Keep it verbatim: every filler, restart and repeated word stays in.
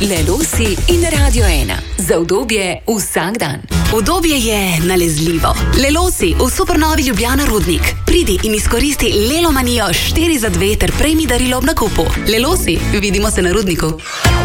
Lelosi in Radio ena. Za udobje vsak dan. Udobje je nalezljivo. Lelosi v Supernovi Ljubljana Rudnik. Pridi in izkoristi Lelomanijo štiri za dve ter prejmi darilo ob nakupu. Lelosi, vidimo se na Rudniku.